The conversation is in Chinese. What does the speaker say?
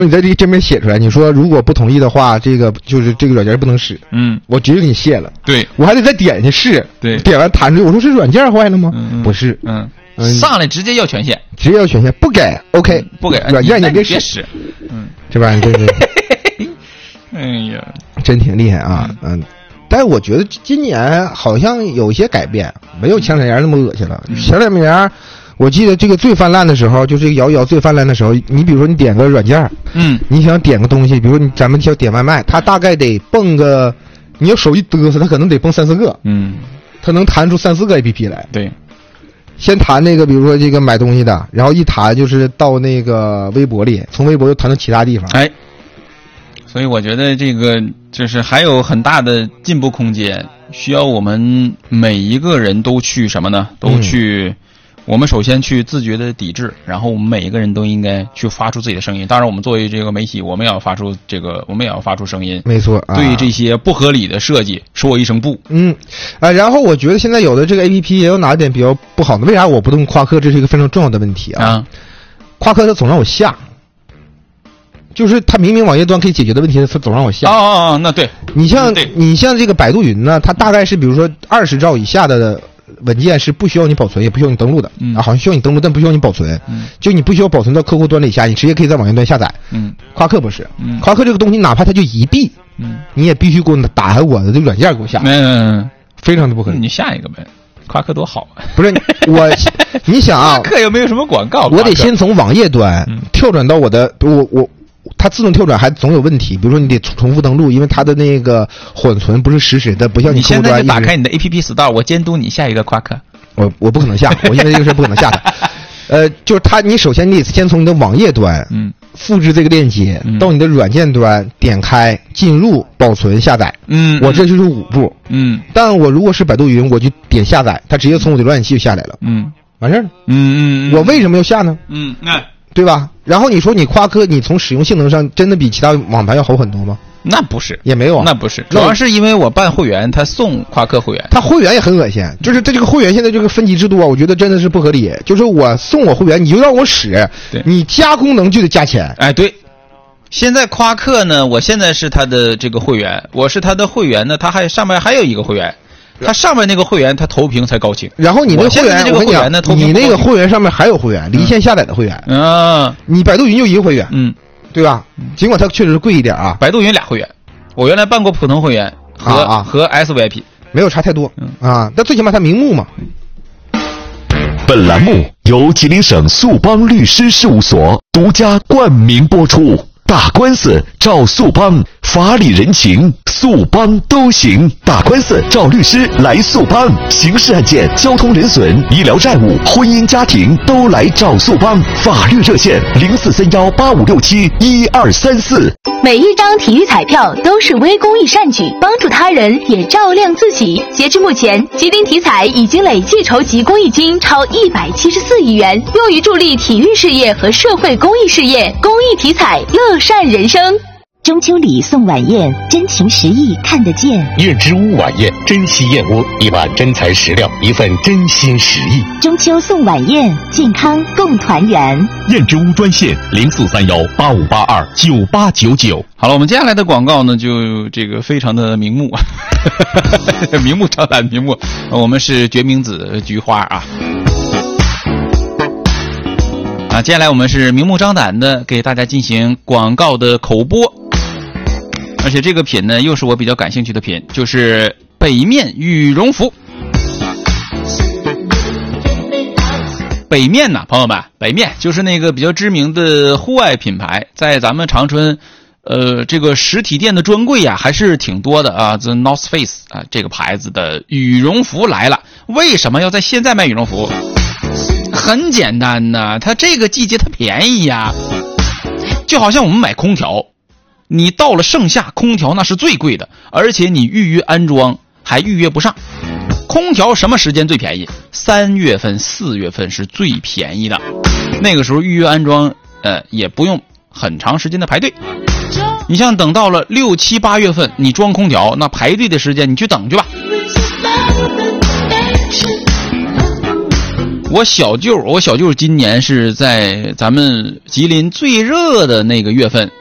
你在这个正面写出来，你说如果不同意的话，这个就是这个软件不能使。我直接给你卸了。 对， 我还得再点去试。 对， 点完弹出去，我说是软件坏了吗？不是。 上来直接要权限， 直接要权限，不给 OK， 不给软件你别使。 这玩意儿真是， 哎呀， 真挺厉害啊。但是我觉得今年好像有一些改变，没有前2年那么恶心了。前2年我记得这个最泛滥的时候，就是摇一摇最泛滥的时候，你比如说你点个软件，你想点个东西，比如说咱们想点外卖，它大概得蹦个，你要手一嘚瑟，它可能得蹦3-4个，它能弹出3-4个 APP 来。 对， 先弹那个，比如说这个买东西的，然后一弹就是到那个微博里，从微博又弹到其他地方。 所以我觉得这个就是还有很大的进步空间，需要我们每一个人都去什么呢？都去，我们首先去自觉的抵制，然后我们每一个人都应该去发出自己的声音。当然，我们作为这个媒体，我们也要发出声音。 没错， 对这些不合理的设计说一声不。 然后我觉得现在有的这个 APP 也有哪点比较不好的？为啥我不动夸克？这是一个非常重要的问题啊！夸克它总让我下。就是它明明网页端可以解决的问题，它总让我下。 那对。 你像这个百度云呢，它大概是比如说20兆以下的文件是不需要你保存，也不需要你登录的。好像需要你登录，但不需要你保存。就你不需要保存到客户端里下，你直接可以在网页端下载。夸克不是。夸克这个东西哪怕它就1 B，你也必须给我打开我的这个软件给我下。非常的不可能。 你下一个呗。夸克多好啊！ 不是我，你想啊， 夸克有没有什么广告？ 我得先从网页端跳转到我的它自动跳转还总有问题，比如说你得重复登录，因为它的那个缓存不是实时的，不像你现在就打开你的 APP Store， 我监督你下一个夸克。 我不可能下，我现在这个事不可能下的。就是你首先你得先从你的网页端复制这个链接到你的软件端，点开进入保存下载。我这就是5步。但我如果是百度云，我就点下载，它直接从我的浏览器就下来了。完事儿了。我为什么要下呢？对吧？然后你说你夸克，你从使用性能上真的比其他网盘要好很多吗？ 那不是， 也没有啊。 那不是，主要是因为我办会员，他送夸克会员， 他会员也很恶心。就是这个会员现在这个分级制度啊，我觉得真的是不合理。就是我送我会员，你就让我使，你加功能就得加钱。 对。现在夸克呢，我现在是他的这个会员，我是他的会员呢，他上面还有一个会员。他上面那个会员，他投屏才高清。 然后你那个会员， 这个会员呢， 你那个会员上面还有会员，离线下载的会员。你百度云就一个会员，对吧？尽管它确实是贵一点啊。 百度云2会员，我原来办过普通会员和 SVIP， 没有差太多但最起码它明目嘛。 本栏目由吉林省速邦律师事务所独家冠名播出。打官司找速邦，法理人情速邦都行。打官司找律师来速邦，刑事案件、交通人损、医疗债务、婚姻家庭都来找速邦。法律热线043185671234。 每一张体育彩票都是微公益善举，帮助他人也照亮自己。截至目前，吉林体彩已经累计筹集公益金超174亿元，用于助力体育事业和社会公益事业。公益体彩，乐善人生。 中秋礼送晚宴，真情实意看得见。 燕之屋晚宴，珍稀燕窝，一碗真材实料，一份真心实意。 中秋送晚宴，健康共团圆。 燕之屋专线043185829899。 好了，我们接下来的广告呢，就这个非常的明目，明目张胆明目。我们是决明子菊花接下来我们是明目张胆的给大家进行广告的口播，而且这个品呢又是我比较感兴趣的品，就是北面羽绒服。北面呢，朋友们，北面就是那个比较知名的户外品牌，在咱们长春这个实体店的专柜还是挺多的啊。The North Face 这个牌子的羽绒服来了。为什么要在现在卖羽绒服？很简单呐，它这个季节它便宜呀，就好像我们买空调，你到了盛夏，空调那是最贵的，而且你预约安装还预约不上。空调什么时间最便宜？3月份、4月份是最便宜的，那个时候预约安装，也不用很长时间的排队。你像等到了6、7、8月份，你装空调，那排队的时间你去等去吧。 我小舅今年是在咱们吉林最热的那个月份